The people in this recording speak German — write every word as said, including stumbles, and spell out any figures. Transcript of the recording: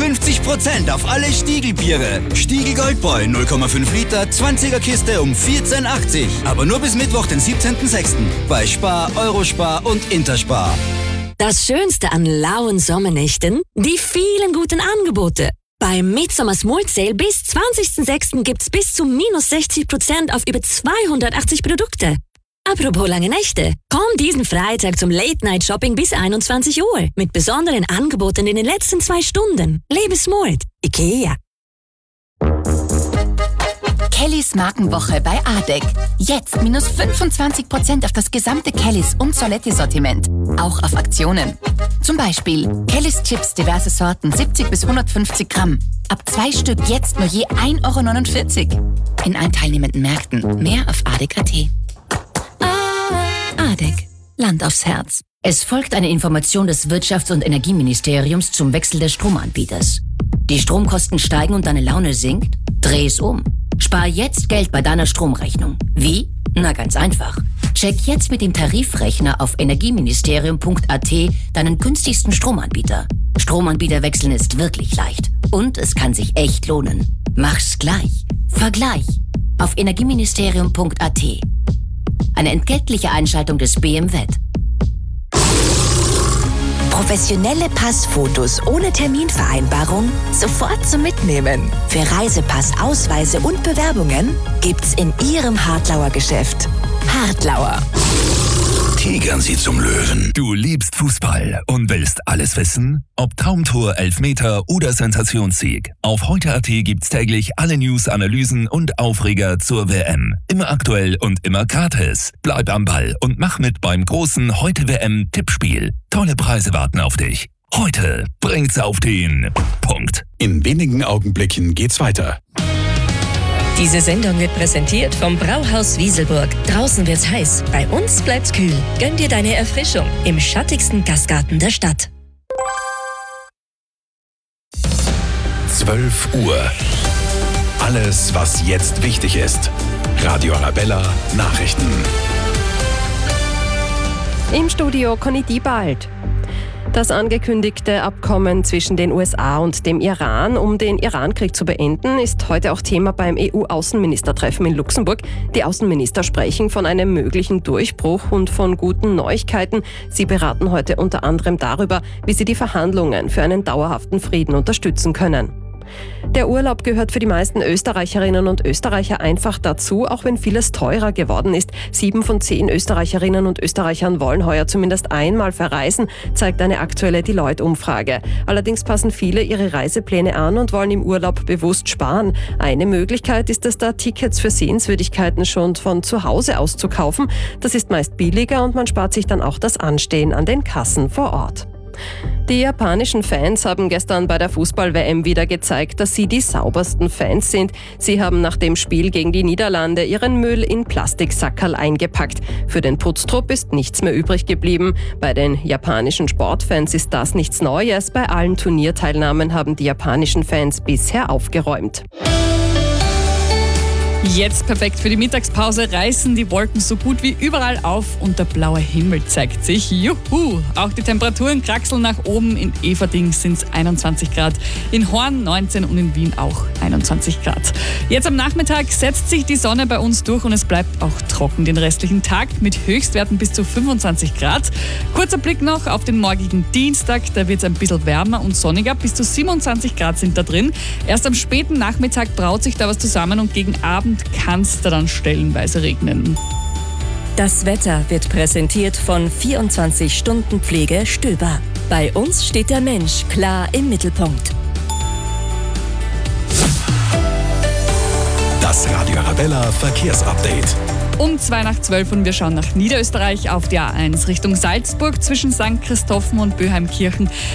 fünfzig Prozent auf alle Stiegelbiere. Stiegel Goldbräu null Komma fünf Liter, zwanziger Kiste um vierzehn achtzig. Aber nur bis Mittwoch, den siebzehnten sechsten bei Spar, Eurospar und Interspar. Das Schönste an lauen Sommernächten? Die vielen guten Angebote. Beim Midsommar Small Sale bis zwanzigsten sechsten gibt's bis zu minus sechzig Prozent auf über zweihundertachtzig Produkte. Apropos lange Nächte, komm diesen Freitag zum Late-Night-Shopping bis einundzwanzig Uhr mit besonderen Angeboten in den letzten zwei Stunden. Lebe smart. IKEA. Kellys Markenwoche bei Adek. Jetzt minus fünfundzwanzig Prozent auf das gesamte Kellys und Soletti-Sortiment. Auch auf Aktionen. Zum Beispiel Kellys Chips, diverse Sorten, siebzig bis hundertfünfzig Gramm. Ab zwei Stück jetzt nur je ein Euro neunundvierzig. In allen teilnehmenden Märkten. Mehr auf adek punkt at. Adek. Land aufs Herz. Es folgt eine Information des Wirtschafts- und Energieministeriums zum Wechsel des Stromanbieters. Die Stromkosten steigen und deine Laune sinkt? Dreh es um. Spar jetzt Geld bei deiner Stromrechnung. Wie? Na ganz einfach. Check jetzt mit dem Tarifrechner auf energieministerium punkt at deinen günstigsten Stromanbieter. Stromanbieter wechseln ist wirklich leicht. Und es kann sich echt lohnen. Mach's gleich. Vergleich. Auf energieministerium punkt at. Eine entgeltliche Einschaltung des B M W. Professionelle Passfotos ohne Terminvereinbarung sofort zum Mitnehmen. Für Reisepass, Ausweise und Bewerbungen gibt's in Ihrem Hartlauer Geschäft. Hartlauer. Tigern Sie zum Löwen. Du liebst Fußball und willst alles wissen? Ob Traumtor, Elfmeter oder Sensationssieg. Auf heute punkt at gibt's täglich alle News, Analysen und Aufreger zur W M. Immer aktuell und immer gratis. Bleib am Ball und mach mit beim großen Heute-W M-Tippspiel. Tolle Preise warten auf dich. Heute bringt's auf den Punkt. In wenigen Augenblicken geht's weiter. Diese Sendung wird präsentiert vom Brauhaus Wieselburg. Draußen wird's heiß, bei uns bleibt's kühl. Gönn dir deine Erfrischung im schattigsten Gastgarten der Stadt. zwölf Uhr. Alles, was jetzt wichtig ist. Radio Arabella Nachrichten. Im Studio Conny Diebald. Das angekündigte Abkommen zwischen den U S A und dem Iran, um den Irankrieg zu beenden, ist heute auch Thema beim E U-Außenministertreffen in Luxemburg. Die Außenminister sprechen von einem möglichen Durchbruch und von guten Neuigkeiten. Sie beraten heute unter anderem darüber, wie sie die Verhandlungen für einen dauerhaften Frieden unterstützen können. Der Urlaub gehört für die meisten Österreicherinnen und Österreicher einfach dazu, auch wenn vieles teurer geworden ist. Sieben von zehn Österreicherinnen und Österreichern wollen heuer zumindest einmal verreisen, zeigt eine aktuelle Deloitte-Umfrage. Allerdings passen viele ihre Reisepläne an und wollen im Urlaub bewusst sparen. Eine Möglichkeit ist es da, Tickets für Sehenswürdigkeiten schon von zu Hause aus zu kaufen. Das ist meist billiger und man spart sich dann auch das Anstehen an den Kassen vor Ort. Die japanischen Fans haben gestern bei der Fußball-W M wieder gezeigt, dass sie die saubersten Fans sind. Sie haben nach dem Spiel gegen die Niederlande ihren Müll in Plastiksackerl eingepackt. Für den Putztrupp ist nichts mehr übrig geblieben. Bei den japanischen Sportfans ist das nichts Neues. Bei allen Turnierteilnahmen haben die japanischen Fans bisher aufgeräumt. Jetzt perfekt für die Mittagspause, reißen die Wolken so gut wie überall auf und der blaue Himmel zeigt sich. Juhu! Auch die Temperaturen kraxeln nach oben. In Everding sind es einundzwanzig Grad, in Horn neunzehn und in Wien auch einundzwanzig Grad. Jetzt am Nachmittag setzt sich die Sonne bei uns durch und es bleibt auch trocken den restlichen Tag mit Höchstwerten bis zu fünfundzwanzig Grad. Kurzer Blick noch auf den morgigen Dienstag, da wird es ein bisschen wärmer und sonniger, bis zu siebenundzwanzig Grad sind da drin. Erst am späten Nachmittag braut sich da was zusammen und gegen Abend kann es da dann stellenweise regnen. Das Wetter wird präsentiert von vierundzwanzig Stunden Pflege Stöber. Bei uns steht der Mensch klar im Mittelpunkt. Das Radio Arabella Verkehrsupdate. Um zwei nach zwölf und wir schauen nach Niederösterreich auf die A eins Richtung Salzburg zwischen Sankt Christophen und Böheimkirchen.